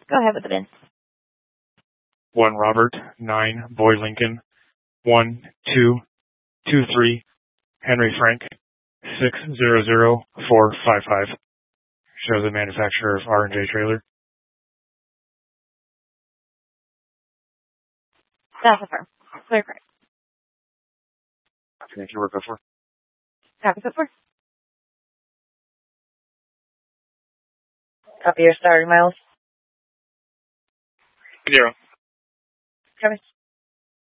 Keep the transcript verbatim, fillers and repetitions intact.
Go ahead with the bin. One Robert, nine Boy Lincoln, one two two three Henry Frank, six zero zero four five five. Shows the manufacturer of R and J trailer. That's a firm. Clear correct. Thank you, work for. Copy so far. Copy your starting miles. Zero. Copy.